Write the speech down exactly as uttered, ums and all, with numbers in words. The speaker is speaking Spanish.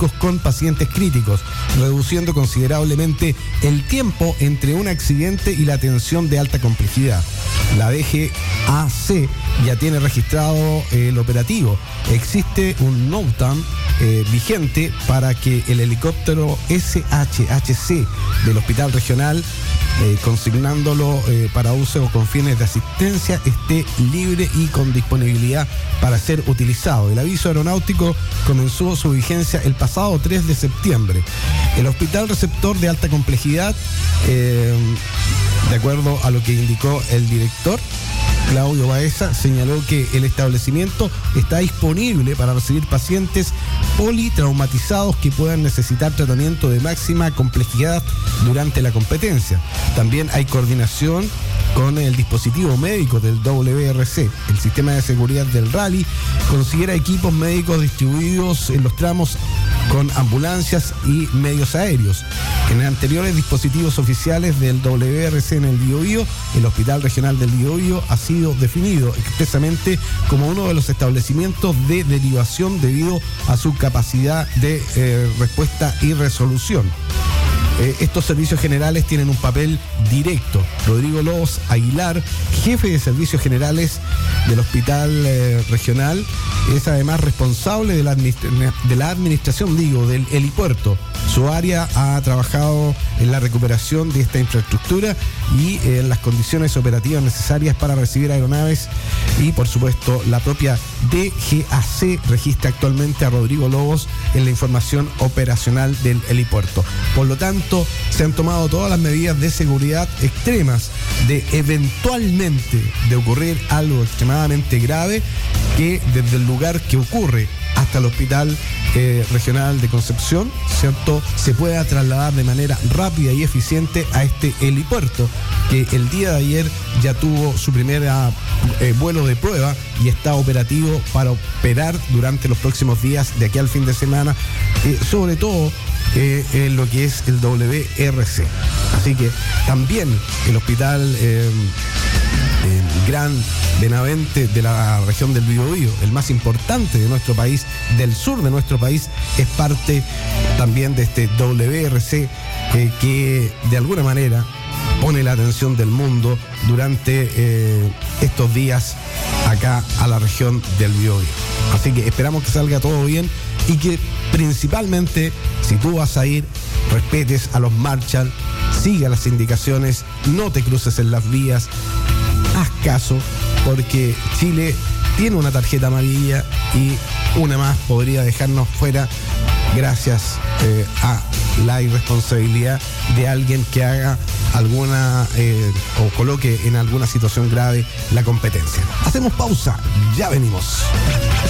médicos con pacientes críticos, reduciendo considerablemente el tiempo entre un accidente y la atención de alta complejidad. La D G A C ya tiene registrado el operativo. Existe un NOTAM eh, vigente para que el helicóptero S H H C del Hospital Regional, eh, consignándolo eh, para uso con fines de asistencia, esté libre y con disponibilidad para ser utilizado. El aviso aeronáutico comenzó su vigencia el pasado tres de septiembre. El hospital receptor de alta complejidad, eh, de acuerdo a lo que indicó el director Claudio Baeza, señaló que el establecimiento está disponible para recibir pacientes politraumatizados que puedan necesitar tratamiento de máxima complejidad durante la competencia. También hay coordinación con el dispositivo médico del W R C. El sistema de seguridad del rally considera equipos médicos distribuidos en los tramos con ambulancias y medios aéreos. En anteriores dispositivos oficiales del W R C en el Biobío, el Hospital Regional del Biobío ha sido definido expresamente como uno de los establecimientos de derivación debido a su capacidad de eh, respuesta y resolución. Eh, estos servicios generales tienen un papel directo. Rodrigo Lobos Aguilar, jefe de servicios generales del Hospital eh, Regional, es además responsable de la, administra- de la administración, digo, del helipuerto. Su área ha trabajado en la recuperación de esta infraestructura y en eh, las condiciones operativas necesarias para recibir aeronaves, y por supuesto la propia D G A C registra actualmente a Rodrigo Lobos en la información operacional del helipuerto. Por lo tanto, se han tomado todas las medidas de seguridad extremas de eventualmente de ocurrir algo extremadamente grave, que desde el lugar que ocurre hasta el Hospital eh, Regional de Concepción, ¿cierto?, se pueda trasladar de manera rápida y eficiente a este helipuerto, que el día de ayer ya tuvo su primer eh, vuelo de prueba y está operativo para operar durante los próximos días de aquí al fin de semana, eh, sobre todo eh, en lo que es el W R C. Así que también el Hospital eh, el Gran Benavente de la región del Biobío, el más importante de nuestro país, del sur de nuestro país, es parte también de este W R C eh, que de alguna manera pone la atención del mundo durante eh, estos días acá a la región del Biobío. Así que esperamos que salga todo bien y que principalmente, si tú vas a ir, respetes a los Marshall, siga las indicaciones, no te cruces en las vías, haz caso, porque Chile tiene una tarjeta amarilla y una más podría dejarnos fuera gracias eh, a la irresponsabilidad de alguien que haga alguna eh, o coloque en alguna situación grave la competencia. Hacemos pausa, ya venimos.